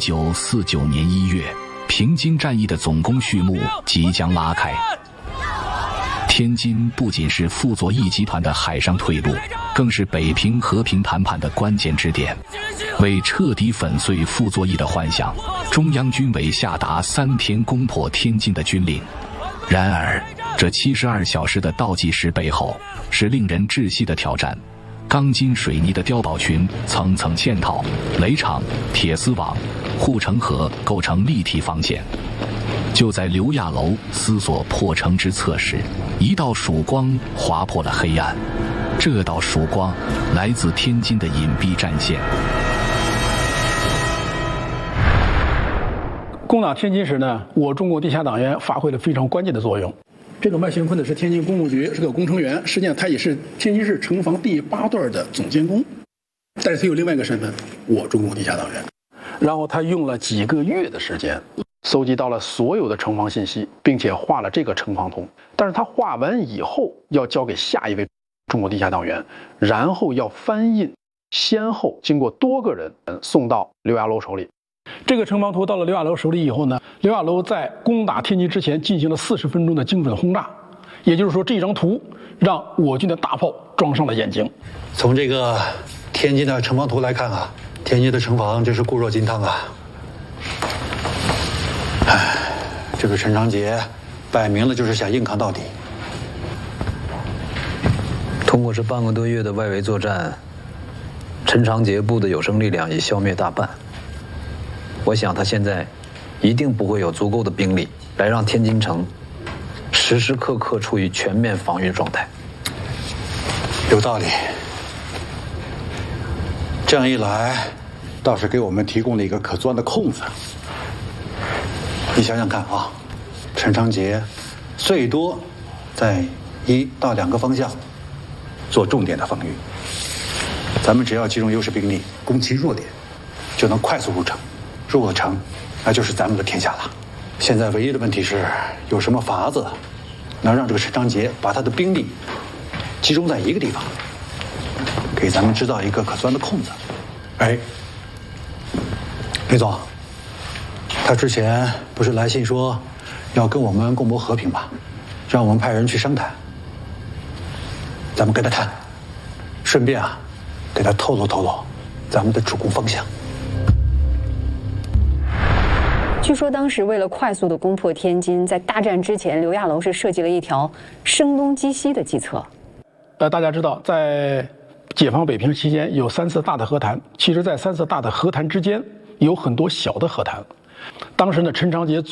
1949年1月，平津战役的总攻序幕即将拉开。天津不仅是傅作义集团的海上退路，更是北平和平谈判的关键支点。为彻底粉碎傅作义的幻想，中央军委下达3天攻破天津的军令。然而，这72小时的倒计时背后，是令人窒息的挑战。钢筋水泥的碉堡群层层嵌套，垒场、铁丝网、护城河构成立体防线。就在刘亚楼思索破城之策时，一道曙光划破了黑暗。这道曙光来自天津的隐蔽战线。 攻打天津时呢，我中国地下党员发挥了非常关键的作用。这个麦兴坤呢是天津工务局，是个工程员，实际上他也是天津市城防第8段的总监工，但是他有另外一个身份，我中国地下党员。然后他用了几个月的时间，搜集到了所有的城防信息，并且画了这个城防图。但是他画完以后，要交给下一位中国地下党员，然后要翻印，先后经过多个人送到刘亚楼手里。这个城防图到了刘亚楼手里以后呢，刘亚楼在攻打天津之前进行了40分钟的精准轰炸，也就是说，这张图让我军的大炮装上了眼睛。 从这个天津的城防图来看啊，天津的城防真是固若金汤啊！哎，这个陈长捷摆明了就是想硬抗到底。 通过这半个多月的外围作战，陈长捷部的有生力量已消灭大半。我想他现在一定不会有足够的兵力来让天津城时时刻刻处于全面防御状态。 有道理。这样一来，倒是给我们提供了一个可钻的空子。你想想看啊，陈长捷最多在1到2个方向做重点的防御，咱们只要集中优势兵力攻其弱点，就能快速入城。入了城，那就是咱们的天下了。现在唯一的问题是，有什么法子能让这个陈长捷把他的兵力集中在一个地方，给咱们制造一个可钻的空子。哎，李总，他之前不是来信说要跟我们共谋和平吗？让我们派人去商谈。咱们跟他谈，顺便啊，给他透露透露咱们的主攻方向。 据说当时为了快速的攻破天津，在大战之前，刘亚楼是设计了一条声东击西的计策。 大家知道，在解放北平期间有3次大的和谈，其实在3次大的和谈之间有很多小的和谈。当时呢，陈长捷